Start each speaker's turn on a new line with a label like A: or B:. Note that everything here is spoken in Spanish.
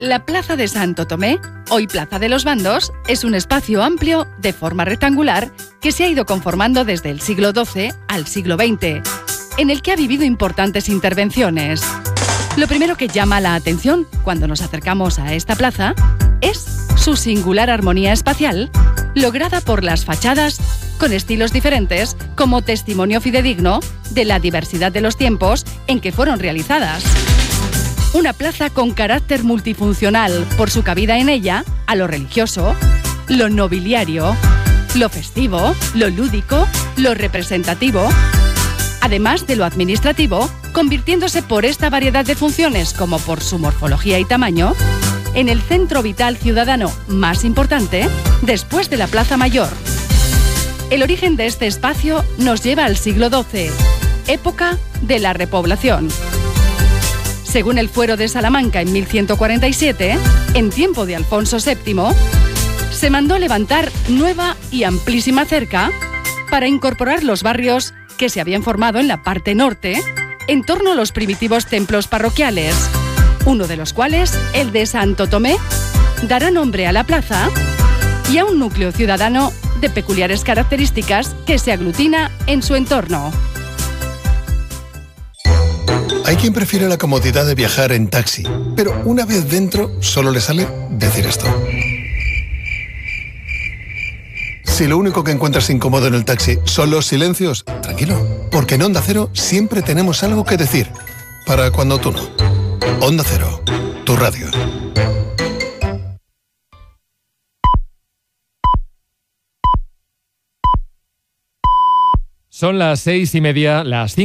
A: La Plaza de Santo Tomé, hoy Plaza de los Bandos, es un espacio amplio de forma rectangular que se ha ido conformando desde el siglo XII al siglo XX, en el que ha vivido importantes intervenciones. Lo primero que llama la atención cuando nos acercamos a esta plaza es su singular armonía espacial, lograda por las fachadas con estilos diferentes como testimonio fidedigno de la diversidad de los tiempos en que fueron realizadas. Una plaza con carácter multifuncional por su cabida en ella a lo religioso, lo nobiliario, lo festivo, lo lúdico, lo representativo, además de lo administrativo, convirtiéndose por esta variedad de funciones como por su morfología y tamaño, en el centro vital ciudadano más importante después de la Plaza Mayor. El origen de este espacio nos lleva al siglo XII, época de la repoblación. Según el Fuero de Salamanca en 1147, en tiempo de Alfonso VII, se mandó levantar nueva y amplísima cerca para incorporar los barrios que se habían formado en la parte norte en torno a los primitivos templos parroquiales, uno de los cuales, el de Santo Tomé, dará nombre a la plaza y a un núcleo ciudadano de peculiares características que se aglutina en su entorno.
B: Hay quien prefiere la comodidad de viajar en taxi, pero una vez dentro solo le sale decir esto. Si lo único que encuentras incómodo en el taxi son los silencios, tranquilo, porque en Onda Cero siempre tenemos algo que decir, para cuando tú no. Onda Cero, tu radio.
C: Son las 6:30, las 5.